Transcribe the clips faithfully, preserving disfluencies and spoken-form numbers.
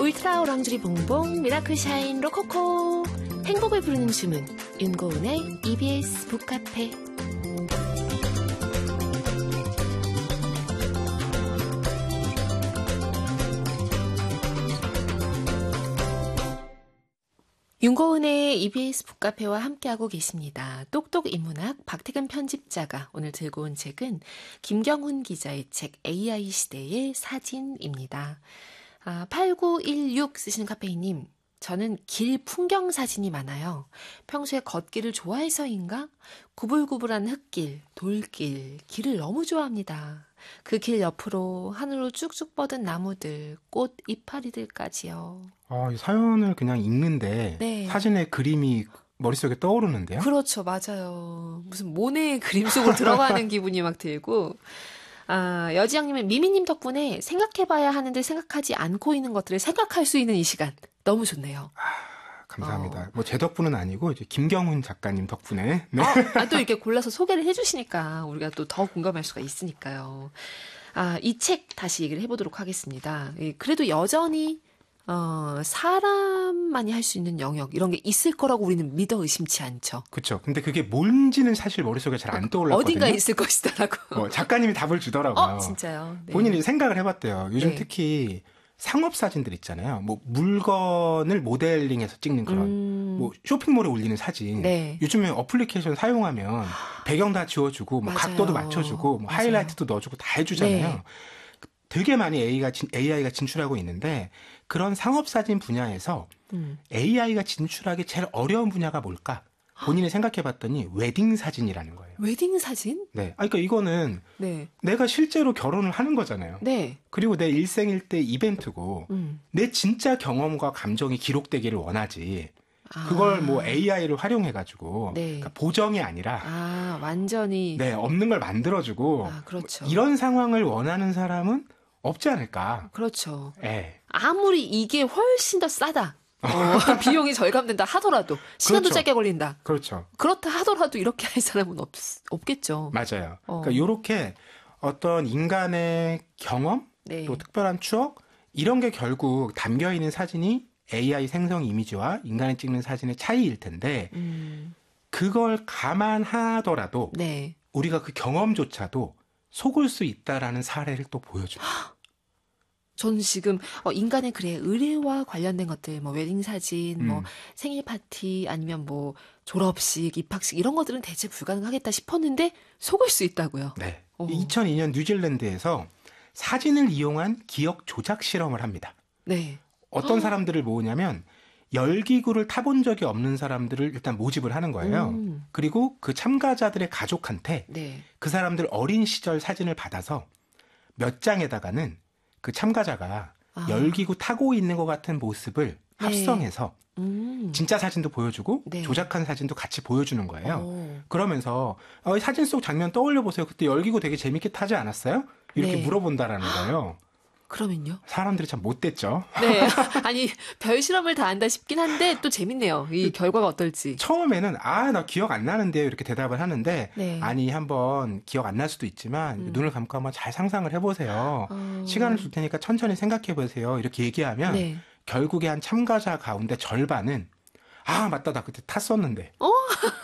울트라 오랑주리 봉봉 미라클 샤인 로코코 행복을 부르는 주문 윤고은의 이비에스 북카페. 윤고은의 이비에스 북카페와 함께하고 계십니다. 똑똑 인문학 박태근 편집자가 오늘 들고 온 책은 김경훈 기자의 책 에이아이 시대의 사진입니다. 아, 팔구일육 쓰시는 카페이님, 저는 길 풍경 사진이 많아요. 평소에 걷기를 좋아해서인가? 구불구불한 흙길, 돌길, 길을 너무 좋아합니다. 그 길 옆으로 하늘로 쭉쭉 뻗은 나무들, 꽃 이파리들까지요. 아, 이 사연을 그냥 읽는데 네. 사진의 그림이 머릿속에 떠오르는데요? 그렇죠. 맞아요. 무슨 모네의 그림 속으로 들어가는 기분이 막 들고. 아, 여지영님은 미미님 덕분에 생각해봐야 하는데 생각하지 않고 있는 것들을 생각할 수 있는 이 시간. 너무 좋네요. 아, 감사합니다. 어. 뭐 제 덕분은 아니고 이제 김경훈 작가님 덕분에. 네. 어, 아, 또 이렇게 골라서 소개를 해주시니까 우리가 또 더 공감할 수가 있으니까요. 아, 이 책 다시 얘기를 해보도록 하겠습니다. 예, 그래도 여전히 어, 사람만이 할 수 있는 영역 이런 게 있을 거라고 우리는 믿어 의심치 않죠. 그렇죠. 근데 그게 뭔지는 사실 머릿속에 잘 안 떠올랐거든요. 어딘가 있을 것이다라고. 뭐 작가님이 답을 주더라고요. 어, 진짜요? 네. 본인이 생각을 해봤대요. 요즘 네. 특히 상업 사진들 있잖아요. 뭐 물건을 모델링해서 찍는 그런 음. 뭐 쇼핑몰에 올리는 사진. 네. 요즘에 어플리케이션 사용하면 배경 다 지워주고 뭐 맞아요. 각도도 맞춰주고 뭐 맞아요. 하이라이트도 넣어주고 다 해주잖아요. 네. 되게 많이 에이아이가, 진, 에이아이가 진출하고 있는데 그런 상업 사진 분야에서 음. 에이아이가 진출하기 제일 어려운 분야가 뭘까? 본인이 생각해봤더니 웨딩 사진이라는 거예요. 웨딩 사진? 네. 아, 그러니까 이거는 네. 내가 실제로 결혼을 하는 거잖아요. 네. 그리고 내 일생일대 이벤트고 음. 내 진짜 경험과 감정이 기록되기를 원하지. 아. 그걸 뭐 에이아이를 활용해가지고 네. 그러니까 보정이 아니라 아, 완전히. 네, 없는 걸 만들어주고 아, 그렇죠. 이런 상황을 원하는 사람은 없지 않을까. 그렇죠. 네. 아무리 이게 훨씬 더 싸다. 어, 비용이 절감된다 하더라도 시간도 그렇죠. 짧게 걸린다. 그렇죠. 그렇다 하더라도 이렇게 할 사람은 없, 없겠죠. 맞아요. 어. 그러니까 이렇게 어떤 인간의 경험, 네. 또 특별한 추억 이런 게 결국 담겨 있는 사진이 에이아이 생성 이미지와 인간이 찍는 사진의 차이일 텐데 음. 그걸 감안하더라도 네. 우리가 그 경험조차도 속을 수 있다라는 사례를 또 보여줘요. 저는 지금 어, 인간의 그래 의례와 관련된 것들, 뭐 웨딩 사진, 음. 뭐 생일 파티, 아니면 뭐 졸업식, 입학식 이런 것들은 대체 불가능하겠다 싶었는데 속을 수 있다고요. 네. 어. 이천이 년 뉴질랜드에서 사진을 이용한 기억 조작 실험을 합니다. 네. 어떤 어. 사람들을 모으냐면 열기구를 타본 적이 없는 사람들을 일단 모집을 하는 거예요. 음. 그리고 그 참가자들의 가족한테 네. 그 사람들 어린 시절 사진을 받아서 몇 장에다가는 그 참가자가 아. 열기구 타고 있는 것 같은 모습을 네. 합성해서 음. 진짜 사진도 보여주고 네. 조작한 사진도 같이 보여주는 거예요. 오. 그러면서 어, 사진 속 장면 떠올려 보세요. 그때 열기구 되게 재밌게 타지 않았어요? 이렇게 네. 물어본다라는 거예요. 그러면요? 사람들이 참 못됐죠. 네. 아니, 별 실험을 다 한다 싶긴 한데 또 재밌네요. 이 결과가 어떨지. 처음에는 아, 나 기억 안 나는데요. 이렇게 대답을 하는데 네. 아니 한번 기억 안 날 수도 있지만 음. 눈을 감고 한번 잘 상상을 해보세요. 어. 시간을 줄 테니까 천천히 생각해 보세요. 이렇게 얘기하면 네. 결국에 한 참가자 가운데 절반은 아, 맞다. 나 그때 탔었는데. 어?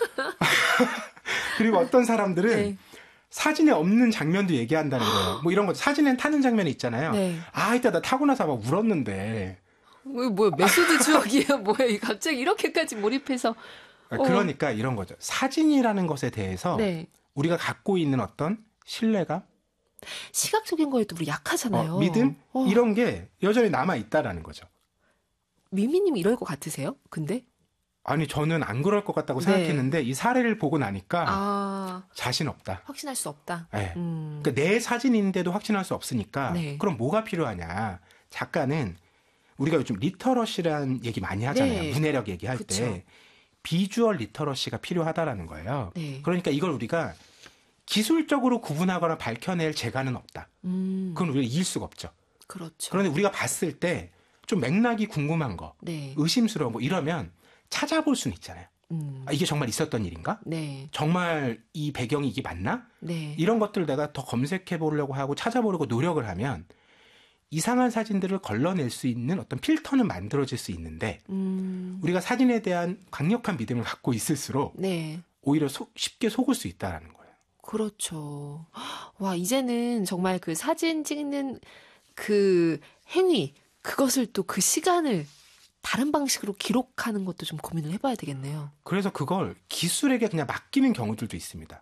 그리고 어떤 사람들은 네. 사진에 없는 장면도 얘기한다는 거예요. 뭐 이런 거 사진엔 타는 장면이 있잖아요. 네. 아, 이때 나 타고 나서 막 울었는데. 이거 뭐야, 메소드 추억이에요? 뭐야, 갑자기 이렇게까지 몰입해서. 어. 그러니까 이런 거죠. 사진이라는 것에 대해서 네. 우리가 갖고 있는 어떤 신뢰감, 시각적인 거에도 우리 약하잖아요. 어, 믿음 어. 이런 게 여전히 남아 있다라는 거죠. 미미님 이럴 것 같으세요? 근데? 아니 저는 안 그럴 것 같다고 네. 생각했는데 이 사례를 보고 나니까 아, 자신 없다. 확신할 수 없다. 네. 음. 그러니까 내 사진인데도 확신할 수 없으니까 네. 그럼 뭐가 필요하냐. 작가는 우리가 요즘 리터러시라는 얘기 많이 하잖아요. 네. 문해력 얘기할 그쵸. 때 비주얼 리터러시가 필요하다라는 거예요. 네. 그러니까 이걸 우리가 기술적으로 구분하거나 밝혀낼 재간은 없다. 음. 그건 우리가 이길 수가 없죠. 그렇죠. 그런데 우리가 봤을 때 좀 맥락이 궁금한 거, 네. 의심스러운 거 이러면 찾아볼 수는 있잖아요. 음. 아, 이게 정말 있었던 일인가? 네. 정말 이 배경이 이게 맞나? 네. 이런 것들 내가 더 검색해 보려고 하고 찾아보려고 노력을 하면 이상한 사진들을 걸러낼 수 있는 어떤 필터는 만들어질 수 있는데 음, 우리가 사진에 대한 강력한 믿음을 갖고 있을수록 네. 오히려 속- 쉽게 속을 수 있다라는 거예요. 그렇죠. 와, 이제는 정말 그 사진 찍는 그 행위, 그것을 또 그 시간을 다른 방식으로 기록하는 것도 좀 고민을 해봐야 되겠네요. 그래서 그걸 기술에게 그냥 맡기는 경우들도 있습니다.